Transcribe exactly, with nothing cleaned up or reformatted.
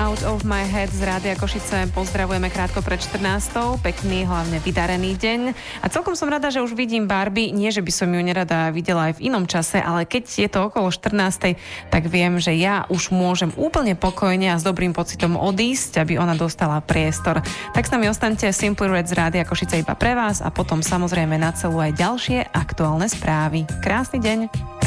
Out of my head z Rádia Košice pozdravujeme krátko pred štrnástou. Pekný, hlavne vydarený deň. A celkom som rada, že už vidím Barbie. Nie, že by som ju nerada videla aj v inom čase, ale keď je to okolo štrnástej, tak viem, že ja už môžem úplne pokojne a s dobrým pocitom odísť, aby ona dostala priestor. Tak s nami ostaňte, Simply Red z Rádia Košice iba pre vás a potom samozrejme na celú aj ďalšie aktuálne správy. Krásny deň.